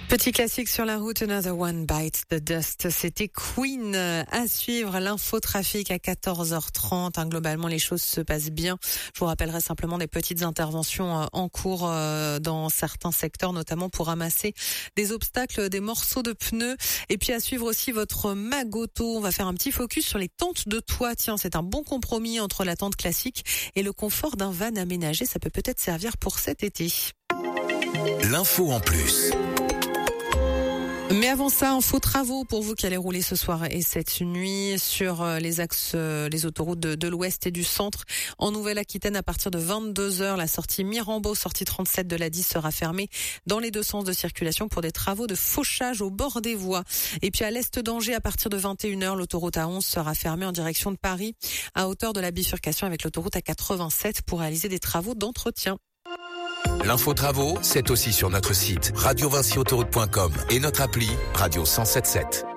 Petit classique sur la route, Another One Bites the Dust. C'était Queen à suivre. L'infotrafic à 14h30. Globalement, les choses se passent bien. Je vous rappellerai simplement des petites interventions en cours dans certains secteurs, notamment pour ramasser des obstacles, des morceaux de pneus. Et puis à suivre aussi votre Magoto. On va faire un petit focus sur les tentes de toit. Tiens, c'est un bon compromis entre la tente classique et le confort d'un van aménagé. Ça peut peut-être servir pour cet été. L'info en plus. Mais avant ça, info travaux pour vous qui allez rouler ce soir et cette nuit sur les axes, les autoroutes de l'Ouest et du Centre. En Nouvelle-Aquitaine, à partir de 22h, la sortie Mirambeau, sortie 37 de la 10 sera fermée dans les deux sens de circulation pour des travaux de fauchage au bord des voies. Et puis à l'Est d'Angers, à partir de 21h, l'autoroute A11 sera fermée en direction de Paris à hauteur de la bifurcation avec l'autoroute A87 pour réaliser des travaux d'entretien. L'info travaux, c'est aussi sur notre site radio-vinci-autoroute.com et notre appli Radio 107.7.